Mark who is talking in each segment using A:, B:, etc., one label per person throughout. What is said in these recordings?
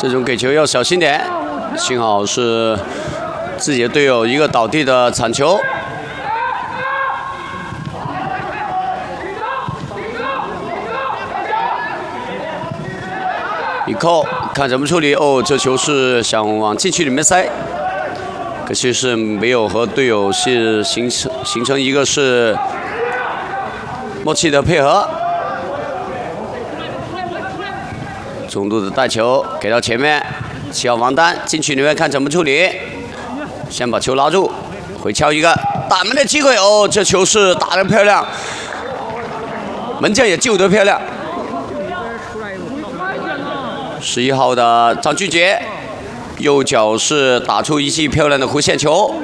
A: 这种给球要小心点，幸好是自己的队友一个倒地的铲球。一扣，看怎么处理。哦，这球是想往禁区里面塞，可惜是没有和队友是形成一个是默契的配合。中路的带球给到前面，7号王丹禁区里面看怎么处理，先把球拉住，回敲一个打门的机会。哦，这球是打得漂亮，门将也救得漂亮。11号的张俊杰，右脚是打出一记漂亮的弧线球。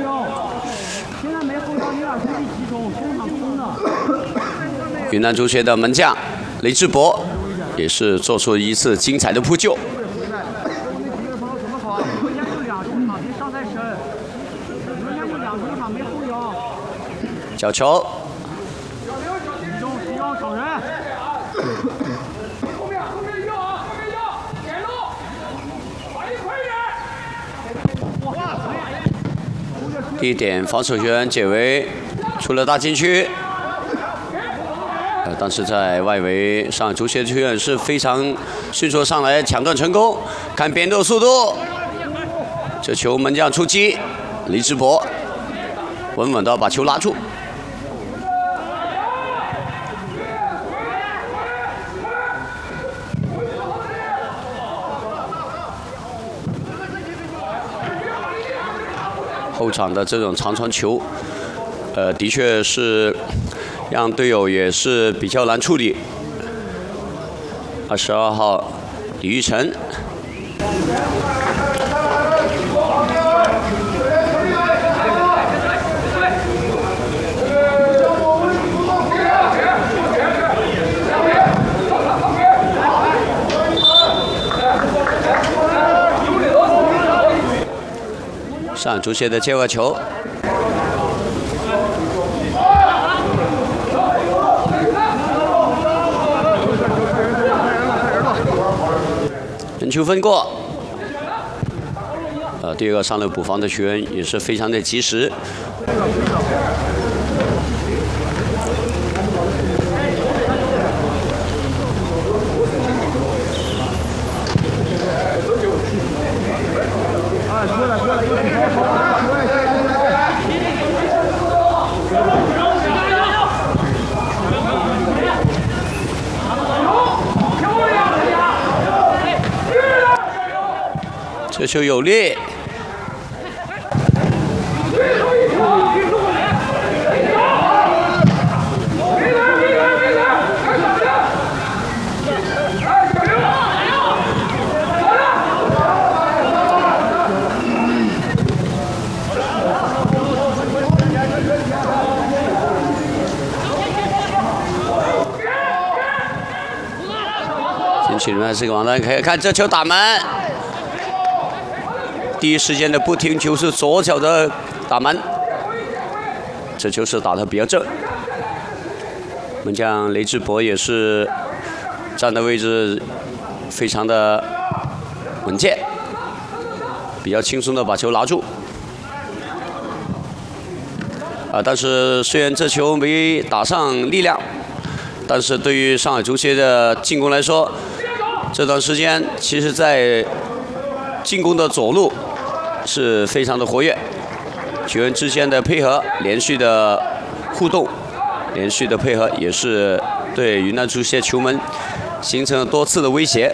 A: 云南足协的门将雷志博也是做出一次精彩的扑救。角球。第一点，防守球员解围出了大禁区，但是在外围，上海足协的球员是非常迅速上来抢断成功。看边路速度，这球门将出击，李志博稳稳地把球拉住。后场的这种长传球，的确是让队友也是比较难处理。22号李玉成，上海足协的接过球，人球分过。第二个上来补防的球员也是非常的及时。这球有力，进去里面是个王丹，可以看这球打门。第一时间的不停球是左脚的打门，这球是打得比较正。门将雷志博也是站的位置非常的稳健，比较轻松的把球拿住。但是虽然这球没打上力量，但是对于上海足协的进攻来说，这段时间其实在进攻的左路是非常的活跃，球员之间的配合、连续的互动、连续的配合，也是对云南足协球门形成了多次的威胁。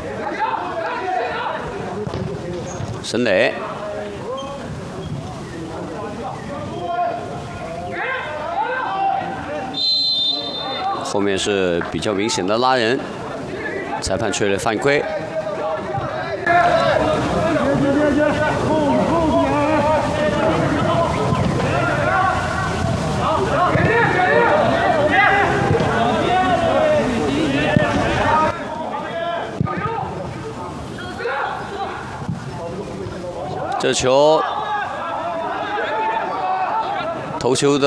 A: 沈磊，后面是比较明显的拉人，裁判吹了犯规。这球头球的